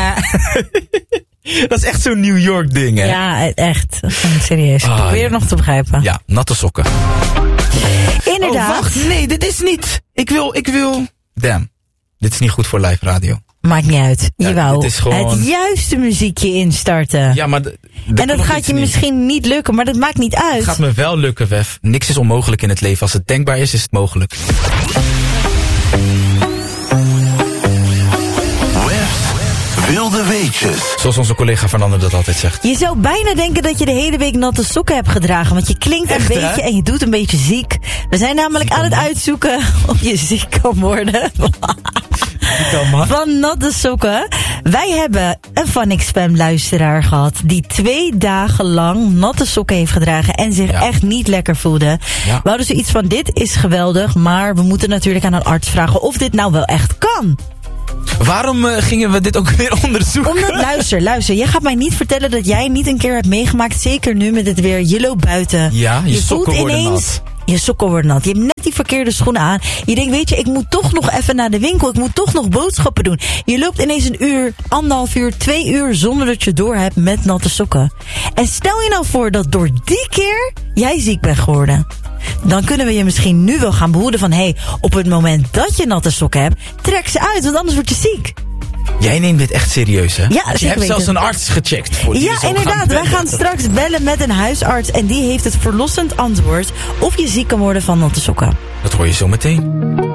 Dat is echt zo'n New York ding, hè? Ja, echt. Serieus. Probeer het nog te begrijpen. Ja, natte sokken. Inderdaad. Oh, wacht. Nee, dit is niet. Ik wil... Damn. Dit is niet goed voor live radio. Maakt niet uit. Je wou dit is gewoon... het juiste muziekje instarten. Ja, maar... En dat gaat je misschien niet lukken, maar dat maakt niet uit. Het gaat me wel lukken, Wef. Niks is onmogelijk in het leven. Als het denkbaar is, is het mogelijk. Wilde weetjes. Zoals onze collega Fernando dat altijd zegt. Je zou bijna denken dat je de hele week natte sokken hebt gedragen. Want je klinkt een beetje en je doet een beetje ziek. We zijn namelijk aan het uitzoeken of je ziek kan worden. Van natte sokken. Wij hebben een Van X-Fam luisteraar gehad die 2 dagen lang natte sokken heeft gedragen en zich echt niet lekker voelde. Ja. We hadden zoiets van, dit is geweldig, maar we moeten natuurlijk aan een arts vragen of dit nou wel echt kan. Waarom gingen we dit ook weer onderzoeken? Omdat, luister. Jij gaat mij niet vertellen dat jij niet een keer hebt meegemaakt. Zeker nu met het weer. Je loopt buiten. Ja, je sokken worden nat. Je sokken worden nat. Je hebt net die verkeerde schoenen aan. Je denkt, weet je, ik moet toch nog even naar de winkel. Ik moet toch nog boodschappen doen. Je loopt ineens 1 uur, 1,5 uur, 2 uur zonder dat je door hebt met natte sokken. En stel je nou voor dat door die keer jij ziek bent geworden. Dan kunnen we je misschien nu wel gaan behoeden van... hey, op het moment dat je natte sokken hebt, trek ze uit, want anders word je ziek. Jij neemt dit echt serieus, hè? Ja, je hebt zelfs een arts gecheckt. Voor die ja, inderdaad. Wij gaan straks bellen met een huisarts... en die heeft het verlossend antwoord... of je ziek kan worden van natte sokken. Dat hoor je zo meteen.